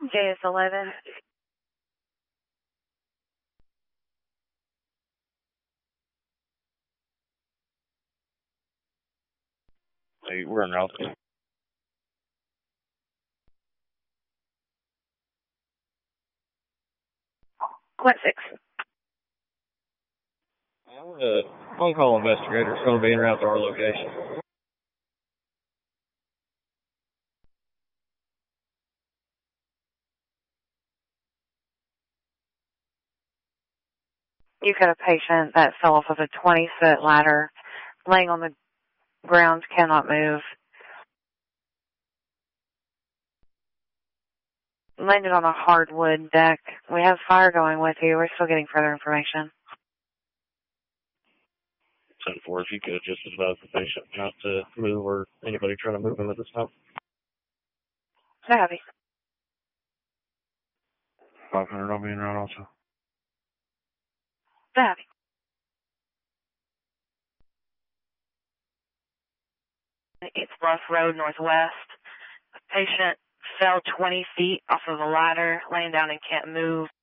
JS11. Hey, we're en route. What 6? We're a phone call investigator. It's going to be en route to our location. You've got a patient that fell off of a 20-foot ladder, laying on the ground, cannot move. Landed on a hardwood deck. We have fire going with you. We're still getting further information. 10-4, if you could just advise the patient not to move or anybody trying to move him at this time. So happy. 500, I'll be en route also. So happy. It's Rough Road Northwest. A patient fell 20 feet off of a ladder, laying down and can't move.